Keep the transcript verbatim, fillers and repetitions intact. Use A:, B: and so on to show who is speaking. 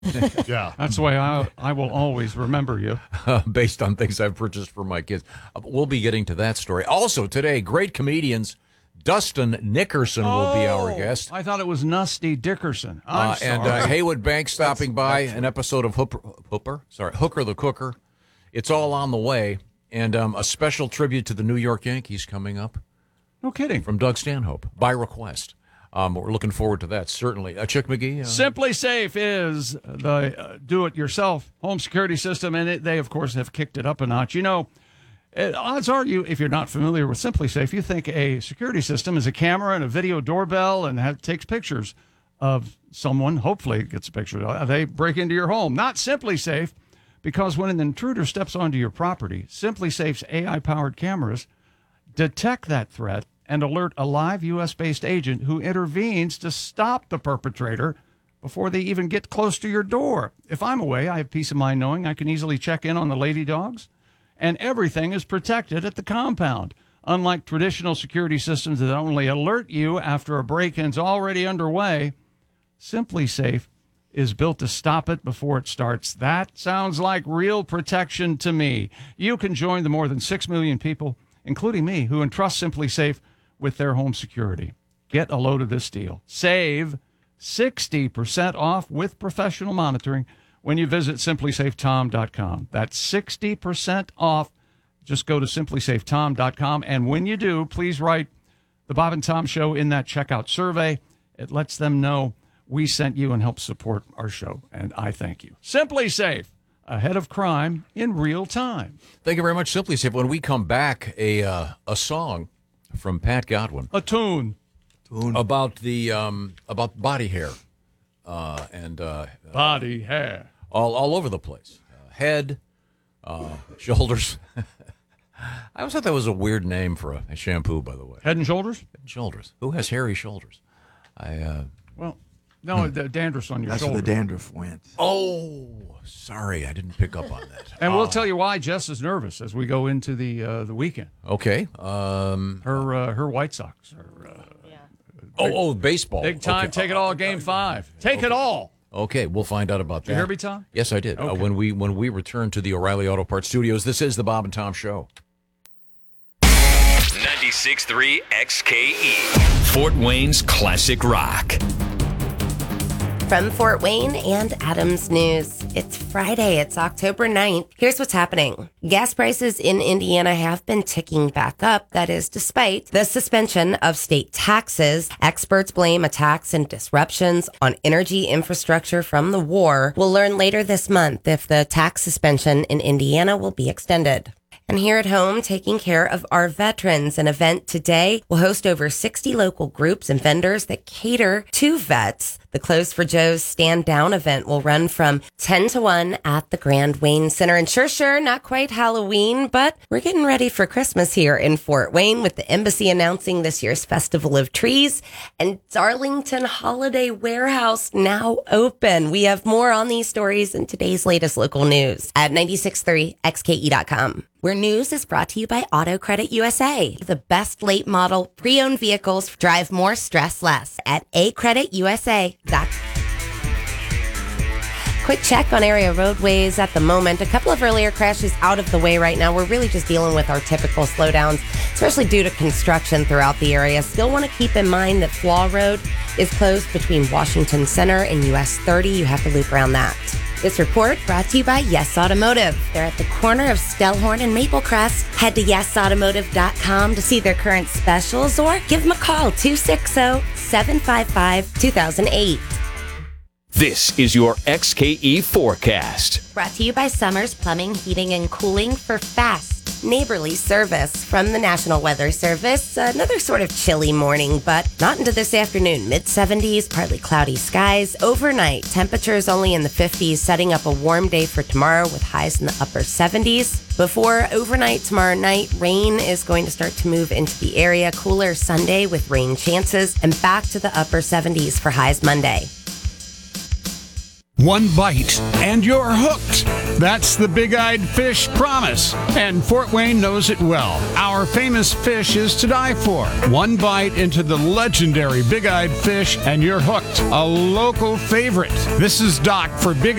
A: Yeah.
B: That's the way I, I will always remember you.
C: Uh, based on things I've purchased for my kids. Uh, we'll be getting to that story. Also today, great comedians. Dustin Nickerson will be our guest.
B: I thought it was Nusty Dickerson. I'm
C: Uh, and
B: sorry.
C: uh, Haywood Banks stopping by, an episode of Hooper, Hooper, sorry, Hooker the Cooker. It's all on the way. And um, a special tribute to the New York Yankees coming up.
B: No kidding.
C: From Doug Stanhope, by request. Um, we're looking forward to that, certainly. Uh, Chick McGee? Uh,
B: Simply Safe is the uh, do-it-yourself home security system, and it, they, of course, have kicked it up a notch. You know, it, odds are you, if you're not familiar with Simply Safe, you think a security system is a camera and a video doorbell and ha- takes pictures of someone. Hopefully it gets a picture. Uh, They break into your home. Not Simply Safe, because when an intruder steps onto your property, Simply Safe's A I-powered cameras detect that threat and alert a live U S-based agent who intervenes to stop the perpetrator before they even get close to your door. If I'm away, I have peace of mind knowing I can easily check in on the lady dogs, and everything is protected at the compound. Unlike traditional security systems that only alert you after a break-in's already underway, Simply Safe is built to stop it before it starts. That sounds like real protection to me. You can join the more than six million people, including me, who entrust Simply Safe with their home security. Get a load of this deal. Save sixty percent off with professional monitoring when you visit simply safe tom dot com. That's sixty percent off. Just go to simply safe tom dot com, and when you do, please write the Bob and Tom Show in that checkout survey. It lets them know we sent you and help support our show, and I thank you. Simply Safe, ahead of crime in real time.
C: Thank you very much, Simply Safe. When we come back, a uh, a song from Pat Godwin.
B: A tune.
D: Tune.
C: About the um, about body hair. Uh, and uh,
B: Body hair.
C: All all over the place. Uh, head, uh, shoulders. I always thought that was a weird name for a, a shampoo, by the way.
B: Head and Shoulders?
C: Head and Shoulders. Who has hairy shoulders? I uh,
B: Well, no, the dandruff's on your
D: That's
B: shoulder.
D: where the dandruff went.
C: Oh, sorry, I didn't pick up on that.
B: And
C: oh.
B: we'll tell you why Jess is nervous as we go into the uh, the weekend.
C: Okay. Um,
B: her uh, her White Sox are uh,
C: oh, oh, baseball.
B: big time.
C: Okay.
B: Take it all, game five. Take
C: okay.
B: it all.
C: Okay, we'll find out about
B: Did
C: that.
B: you hear me, Tom?
C: Yes, I did.
B: Okay.
C: Uh, when we when we return to the O'Reilly Auto Parts Studios, this is the Bob and Tom Show.
E: ninety-six point three X K E, Fort Wayne's classic rock.
F: From Fort Wayne and Adams News, it's Friday, it's October ninth. Here's what's happening. Gas prices in Indiana have been ticking back up. That is despite the suspension of state taxes. Experts blame attacks and disruptions on energy infrastructure from the war. We'll learn later this month if the tax suspension in Indiana will be extended. And here at home, taking care of our veterans, an event today will host over sixty local groups and vendors that cater to vets. The Close for Joe's Stand Down event will run from ten to one at the Grand Wayne Center. And sure, sure, not quite Halloween, but we're getting ready for Christmas here in Fort Wayne with the Embassy announcing this year's Festival of Trees and Darlington Holiday Warehouse now open. We have more on these stories in today's latest local news at ninety-six point three X K E dot com. Where news is brought to you by Auto Credit U S A. The best late model pre-owned vehicles drive more stress less at a credit u s a dot com. Quick check on area roadways at the moment. A couple of earlier crashes out of the way right now. We're really just dealing with our typical slowdowns, especially due to construction throughout the area. Still want to keep in mind that Flaw Road is closed between Washington Center and U S thirty. You have to loop around that. This report brought to you by Yes Automotive. They're at the corner of Stellhorn and Maplecrest. Head to yes automotive dot com to see their current specials or give them a call, two six zero, seven five five, two thousand eight.
E: This is your X K E forecast.
F: Brought to you by Summers Plumbing, Heating, and Cooling for fast, neighborly service. From the National Weather Service, another sort of chilly morning, but not into this afternoon. mid seventies, partly cloudy skies. Overnight, temperatures only in the fifties, setting up a warm day for tomorrow with highs in the upper seventies. Before overnight tomorrow night, rain is going to start to move into the area. Cooler Sunday with rain chances, and back to the upper seventies for highs Monday.
A: One bite, and you're hooked. That's the big-eyed fish promise, and Fort Wayne knows it well. Our famous fish is to die for. One bite into the legendary big-eyed fish, and you're hooked. A local favorite. This is Doc for Big